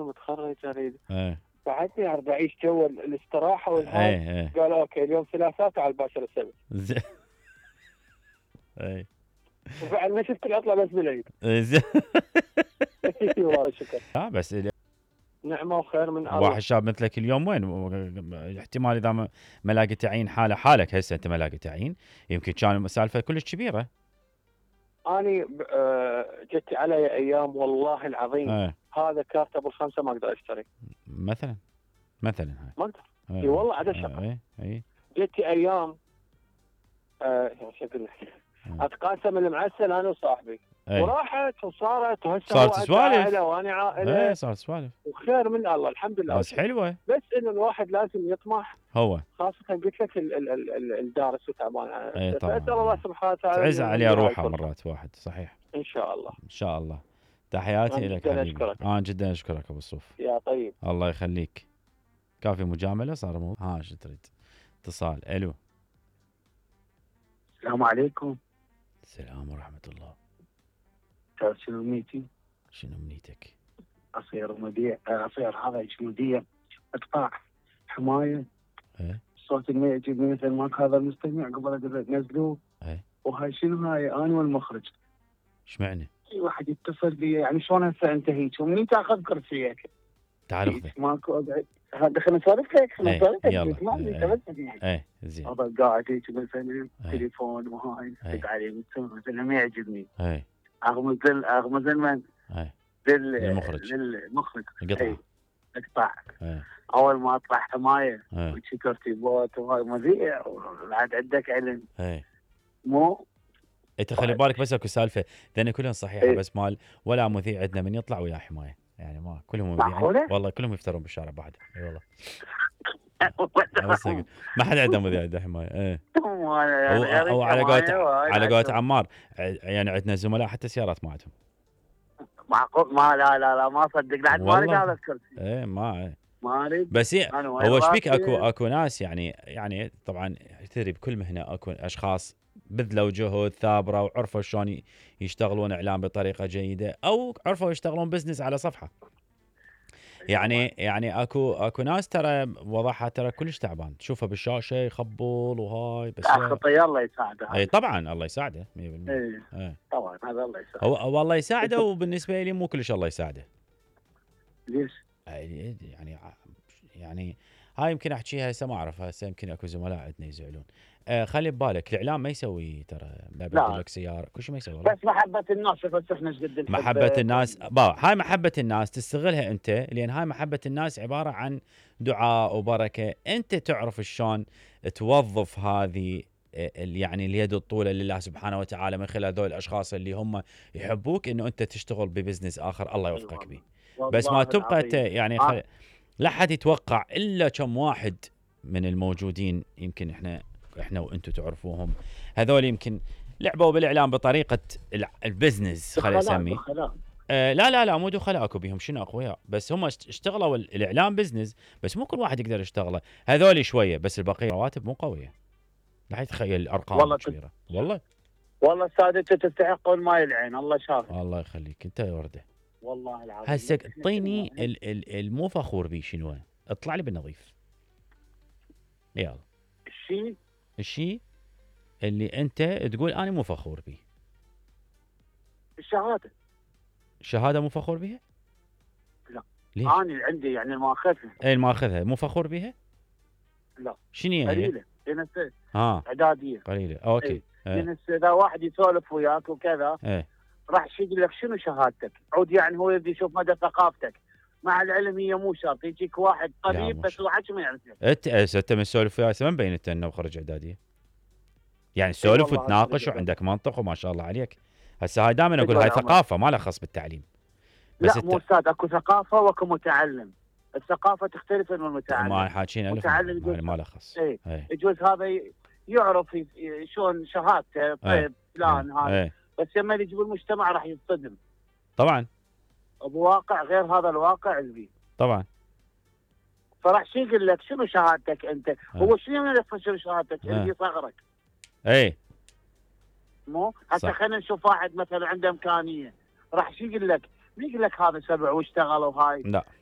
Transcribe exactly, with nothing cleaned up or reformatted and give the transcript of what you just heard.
متخرج اريد ايه بعدني اريد اعيش جو الاستراحه والهاي. ايه ايه قال اوكي اليوم ثلاثاء تعال باشر السبت. زين ايه وبعد ما شفت العطله بس بالعيد. زين والله شكرا. اه بس نعمه وخير من الله. واحد شاب مثلك اليوم وين؟ احتمال اذا ما, ما لاقي تعيين حاله حالك هسه انت ما لاقي تعيين، يمكن كان سالفه كلش كبيره. اني آه جت علي ايام والله العظيم ايه هذا كارت ابو الخمسه ما اقدر اشتري مثلا مثلا هاي ما اقدر. ايه اي والله عاد اشقى. ايه ايه جت ايام آه شو اقول لك آه. اتقاسم المعسل انا وصاحبي ايه وراحت وصارت وهسه صارت هو سوالف. عائله وانا عائله ايه صارت سوالف وخير من الله الحمد لله. بس حلوه. بس انه الواحد لازم يطمح، هو خاصه قلت لك ال- ال- ال- ال- الدارس وتعبان. ايه طبعا فاسال الله سبحانه وتعالى تعز إنه عليه يهدي روحه الكل. مرات واحد صحيح ان شاء الله. ان شاء الله. تحياتي أنا لك جداً حبيبي. أشكرك. انا جدا اشكرك ابو الصوف. يا طيب الله يخليك. كافي مجامله صار مو ها شو تريد؟ اتصال. الو السلام عليكم. السلام ورحمه الله. تعرف شنو امنيتي؟ شنو امنيتك؟ اصير مذيع، اصير هذا ايش مذيع اقطاع حمايه. ايه الصوت اللي يعجبني مثل ماك هذا المستمع قبل اقول نزلوه. ايه وهاي شنو هاي انا والمخرج. ايش معنى؟ اي واحد يتصل بي يعني شلون هسه انت هيك ومنين تاخذ كرسيك؟ تعال خذه. ماكو اقعد هذا خلينا نسولف لك خلينا ايه، نسولف لك يلا. اسمعني ايه. انت بس يعني. ايه زين. هذا قاعد هيك مثلا ايه. تليفون وهاي ايه. دق عليه مثلا ما يعجبني. ايه اغمز اغمز من ايه لل للمخرج. للمخرج قطعه. اي اقطع. ايه اول ما اطلع حمايه ايه وشي ترتيبات وهاي مذيع وبعد عندك علم ايه مو انت خلي بالك بس اكو سالفه ذني كلهم صحيحه ايه. بس مال ولا مذيع عندنا من يطلع ويا حمايه يعني ما كلهم مذيعين معقولة؟ والله كلهم يفترون بالشارع بعد. اي والله بس أقول. ما حد عنده مذيع عنده حمايه. ايه او, أو على قولت على قولت عمار يعني عندنا زملاء حتى سيارات ما عندهم. معقول ما لا لا لا ما صدق بعد ما اريد والله. هذا الكرسي ايه ما ايه. ما اريد. بس هي أنا وين هو ايش بيك راسي؟ اكو اكو ناس يعني يعني طبعا تدري بكل مهنه اكو اشخاص بذلوا جهد ثابره وعرفوا شلون ي- يشتغلون اعلام بطريقه جيده او عرفوا يشتغلون بزنس على صفحه. يعني يعني اكو اكو ناس ترى وضعها ترى كلش تعبان تشوفه بالشاشه يخبل وهاي بس هي- خطيه الله يساعده. اي طبعا الله يساعده مية بالمية. ايه ايه طبعا هذا الله يساعده. هو هو الله يساعده وبالنسبه لي مو كلش الله يساعده. ليش؟ يعني يعني يعني هاي يمكن احكيها هسه ما اعرف هسه يمكن اكو زملاء عندنا يزعلون. آه خلي ببالك الاعلام ما يسوي ترى ما يبدل لك سياره كل شيء ما يسوي والله. بس محبه الناس بس احنا ايش قد نحب محبه الناس با هاي محبه الناس تستغلها انت لان هاي محبه الناس عباره عن دعاء وبركه. انت تعرف شلون توظف هذه ال- يعني اليد الطولة لله سبحانه وتعالى من خلال ذول الاشخاص اللي هم يحبوك انه انت تشتغل ببزنس اخر الله يوفقك به. بس ما تبقى انت يعني خل... لا حد يتوقع الا كم واحد من الموجودين يمكن احنا احنا وانتم تعرفوهم هذول يمكن لعبوا بالاعلام بطريقه الع- البزنس خلينا نسميه. آه لا لا لا مو دخلاء اكو بيهم شنو اقوياء بس هم اشت- اشتغلوا ال- الاعلام بزنس بس مو كل واحد يقدر يشتغله. هذول شويه بس البقيه رواتب مو قويه. لا تخيل الارقام والله كبيره والله. والله استاذ انت تستحقون ماي العين الله شاهد. الله يخليك انت ورده. والله العظيم. هسه اعطيني ال- ال- المو فخور بيه شنو هو؟ اطلع لي بالنظيف. يلا الشيء الشيء اللي انت تقول انا مو فخور به. الشهاده. الشهاده مو فخور بها؟ لا. ليش؟ انا عندي يعني الماخذها. اي الماخذها مو فخور بها؟ لا. شنو هي؟ قليله لان ها اعداديه. قليله اوكي. ايه. ايه. لان اذا واحد يسولف وياك وكذا ايه. راح يقول لك شنو شهادتك؟ عود يعني هو يبي يشوف مدى ثقافتك. مع العلم هي مو شرط يجيك واحد لا، قريب مو بس شرط. الواحد ما يعرفه. انت هسه انت من السولف وياي ما مبين انت انه خرج اعداديه. يعني سولف والله وتناقش هذا وعندك منطق وما شاء الله عليك. هسه هاي دائما اقول أيوة هاي يا عمر. ثقافه ما لها خص بالتعليم. بس لا مو استاذ اكو ثقافه واكو متعلم. الثقافه تختلف من المتعلم. ما حاكين الف متعلم ما- يقول- ما لها خص. ايه ايه. يجوز هذا ي- يعرف ي- ي- شلون شهادته ايه. طيب فلان هذا ايه. بس لما يجي بالمجتمع راح يصطدم طبعا بواقع غير هذا الواقع اللي فيه. طبعا. فراح شو يقول لك شنو شهادتك انت؟ هو شنو يعرف شنو شهادتك؟ اه. اللي صغرك ايه مو حتى صح. خلينا نشوف واحد مثلا عنده امكانيه راح شو يقول لك؟ ما يقول لك هذا سبع واشتغل وهاي. لا